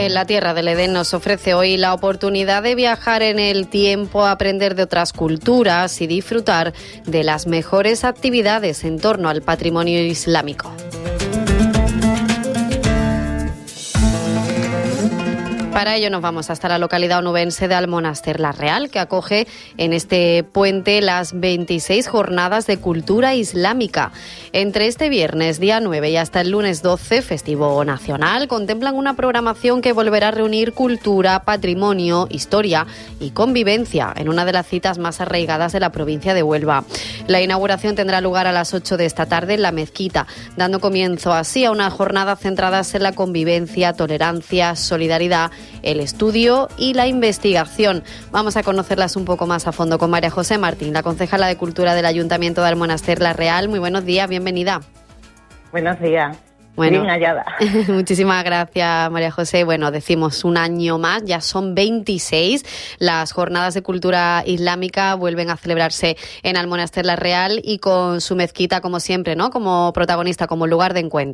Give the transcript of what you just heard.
La Tierra del Edén nos ofrece hoy la oportunidad de viajar en el tiempo, aprender de otras culturas y disfrutar de las mejores actividades en torno al patrimonio islámico. Para ello nos vamos hasta la localidad onubense de Almonaster la Real, que acoge en este puente las 26 jornadas de cultura islámica. Entre este viernes, día 9, y hasta el lunes 12, festivo nacional, contemplan una programación que volverá a reunir cultura, patrimonio, historia y convivencia en una de las citas más arraigadas de la provincia de Huelva. La inauguración tendrá lugar a las 8 de esta tarde en la mezquita, dando comienzo así a una jornada centradas en la convivencia, tolerancia, solidaridad, el estudio y la investigación. Vamos a conocerlas un poco más a fondo con María José Martín, la concejala de Cultura del Ayuntamiento de Almonaster la Real. Muy buenos días, bienvenida. Buenos días. Bueno, bien hallada. Muchísimas gracias, María José. Bueno, decimos un año más, ya son 26. Las jornadas de cultura islámica vuelven a celebrarse en Almonaster la Real y con su mezquita, como siempre, ¿no? Como protagonista, como lugar de encuentro.